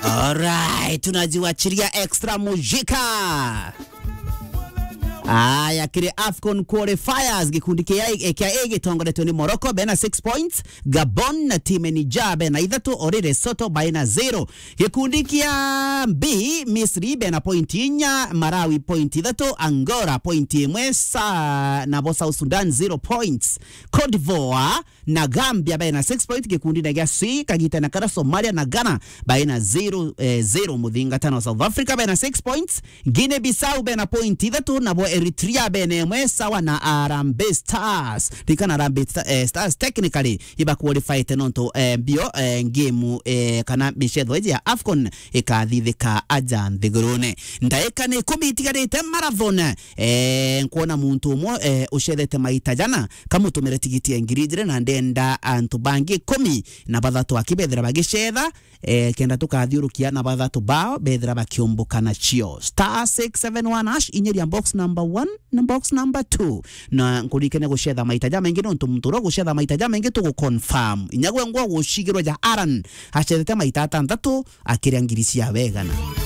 Alright, tunajiwachilia extra mujika. Aya, kire AFCON qualifiers gikundi kia gitongoretwo ni Morocco bena 6 points, Gabon na timu ni Jabe na ithatu ori Lesotho baina 0. Gikundi kia B Misri bena point 4, Malawi point 3, Angola point 1 na bo South Sudan 0 points. Cote d'Ivoire na Gambia bena 6 points. Gikundi na gia C kagita na kara Somalia na Ghana baina 0 mudhinga tano. South Africa bena 6 points, Guinea Bissau bena point 3 na bo Eritrea bene sawa na Harambee Stars. Dikana Harambee Stars technically iba qualify tenonto bio game kana bishedo ya AFCON ikathithika aja nthigurune. Ndaeka ni 10 itigarite marathon nkuona muntu umwe ushethete maita jana kamutumire tigiti ya ngiri na ndenda antu bangi 10 na bathatu akibethera bagichetha kenda tukathiurukia na bathatu bao bethera bakiumbuka na chio *671# inyeria box number 1 na box number 2 na nkurikene gushetha maitaja mengi nontu muturo gushetha maitaja mengi tugu confirm inyagwe ngwa gushigirwa ja Aran hachethete maita 6 akiria ngiri cia wegana.